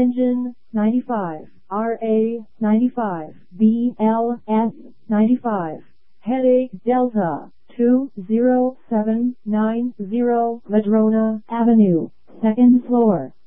Engine 95, RA 95, BLS 95. Headache Delta 20790 Madrona Avenue, 2nd floor.